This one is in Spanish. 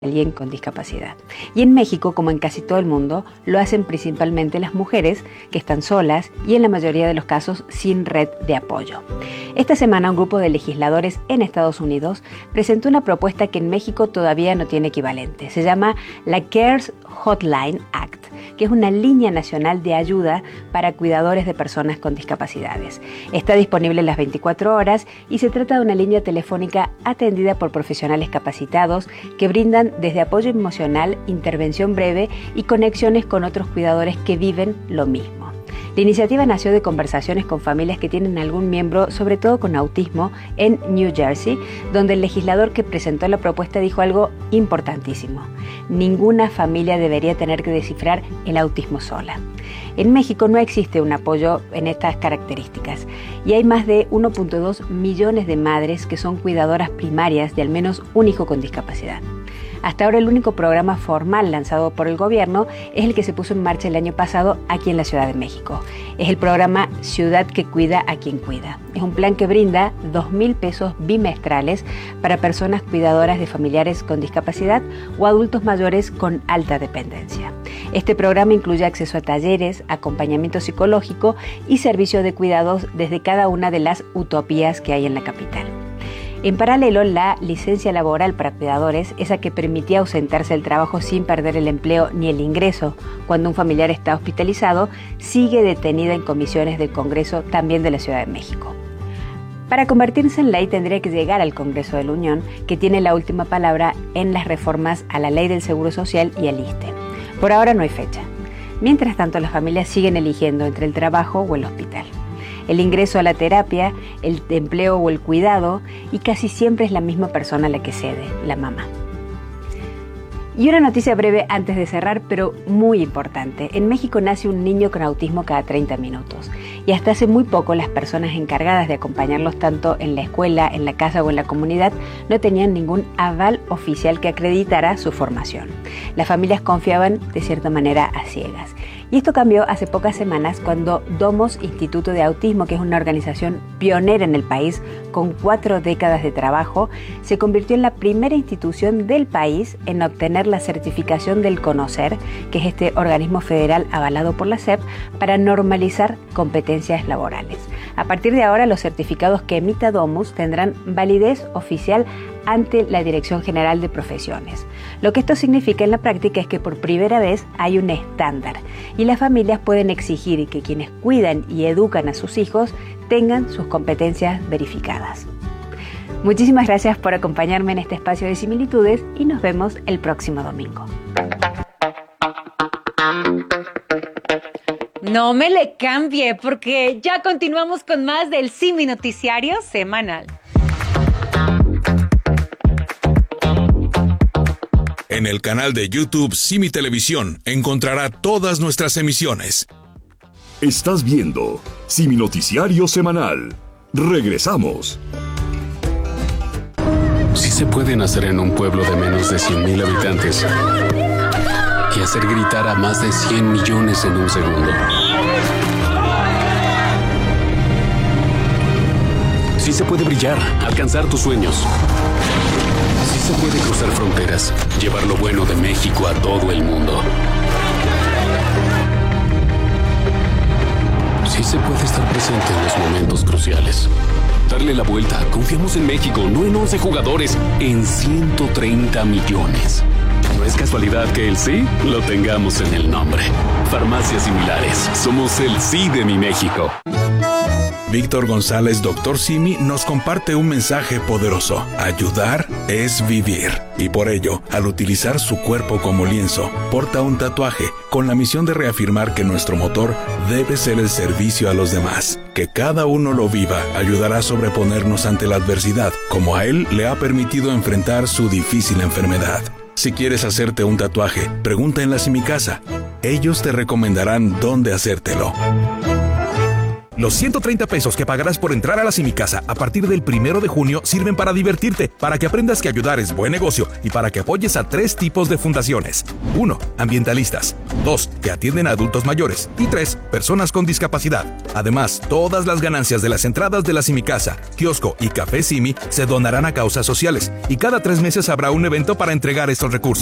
alguien con discapacidad. Y en México, como en casi todo el mundo, lo hacen principalmente las mujeres que están solas y en la mayoría de los casos sin red de apoyo. Esta semana un grupo de legisladores en Estados Unidos presentó una propuesta que en México todavía no tiene equivalente. Se llama la CARES Hotline Act, que es una línea nacional de ayuda para cuidadores de personas con discapacidades. Está disponible las 24 horas y se trata de una línea telefónica atendida por profesionales capacitados que brindan desde apoyo emocional, intervención breve y conexiones con otros cuidadores que viven lo mismo. La iniciativa nació de conversaciones con familias que tienen algún miembro, sobre todo con autismo, en New Jersey, donde el legislador que presentó la propuesta dijo algo importantísimo: ninguna familia debería tener que descifrar el autismo sola. En México no existe un apoyo en estas características y hay más de 1.2 millones de madres que son cuidadoras primarias de al menos un hijo con discapacidad. Hasta ahora el único programa formal lanzado por el gobierno es el que se puso en marcha el año pasado aquí en la Ciudad de México. Es el programa Ciudad que Cuida a Quien Cuida. Es un plan que brinda 2,000 pesos bimestrales para personas cuidadoras de familiares con discapacidad o adultos mayores con alta dependencia. Este programa incluye acceso a talleres, acompañamiento psicológico y servicio de cuidados desde cada una de las utopías que hay en la capital. En paralelo, la licencia laboral para cuidadores, esa que permitía ausentarse del trabajo sin perder el empleo ni el ingreso cuando un familiar está hospitalizado, sigue detenida en comisiones del Congreso también de la Ciudad de México. Para convertirse en ley tendría que llegar al Congreso de la Unión, que tiene la última palabra en las reformas a la Ley del Seguro Social y al ISSSTE. Por ahora no hay fecha. Mientras tanto, las familias siguen eligiendo entre el trabajo o el hospital, el ingreso a la terapia, el empleo o el cuidado, y casi siempre es la misma persona la que cede, la mamá. Y una noticia breve antes de cerrar, pero muy importante. En México nace un niño con autismo cada 30 minutos. Y hasta hace muy poco las personas encargadas de acompañarlos tanto en la escuela, en la casa o en la comunidad no tenían ningún aval oficial que acreditara su formación. Las familias confiaban de cierta manera a ciegas. Y esto cambió hace pocas semanas cuando Domos Instituto de Autismo, que es una organización pionera en el país con 4 décadas de trabajo, se convirtió en la primera institución del país en obtener la certificación del CONOCER, que es este organismo federal avalado por la SEP, para normalizar competencias laborales. A partir de ahora, los certificados que emita Domus tendrán validez oficial ante la Dirección General de Profesiones. Lo que esto significa en la práctica es que por primera vez hay un estándar y las familias pueden exigir que quienes cuidan y educan a sus hijos tengan sus competencias verificadas. Muchísimas gracias por acompañarme en este espacio de similitudes y nos vemos el próximo domingo. No me le cambie porque ya continuamos con más del Simi Noticiario Semanal. En el canal de YouTube Simi Televisión encontrará todas nuestras emisiones. Estás viendo Simi Noticiario Semanal. Regresamos. Sí se puede nacer en un pueblo de menos de 100,000 habitantes y hacer gritar a más de 100 millones en un segundo. Sí se puede brillar, alcanzar tus sueños. Sí se puede cruzar fronteras, llevar lo bueno de México a todo el mundo. Sí se puede estar presente en los momentos cruciales. Darle la vuelta. Confiamos en México, no en 11 jugadores, en 130 millones. No es casualidad que el sí lo tengamos en el nombre. Farmacias Similares. Somos el sí de mi México. Víctor González, Dr. Simi, nos comparte un mensaje poderoso. Ayudar es vivir. Y por ello, al utilizar su cuerpo como lienzo, porta un tatuaje con la misión de reafirmar que nuestro motor debe ser el servicio a los demás. Que cada uno lo viva ayudará a sobreponernos ante la adversidad, como a él le ha permitido enfrentar su difícil enfermedad. Si quieres hacerte un tatuaje, pregunta en la Simicasa. Ellos te recomendarán dónde hacértelo. Los 130 pesos que pagarás por entrar a la Simicasa a partir del 1 de junio sirven para divertirte, para que aprendas que ayudar es buen negocio y para que apoyes a 3 tipos de fundaciones. 1. Ambientalistas. 2. Que atienden a adultos mayores. Y 3. Personas con discapacidad. Además, todas las ganancias de las entradas de la Simicasa, kiosco y café Simi se donarán a causas sociales y cada 3 meses habrá un evento para entregar estos recursos.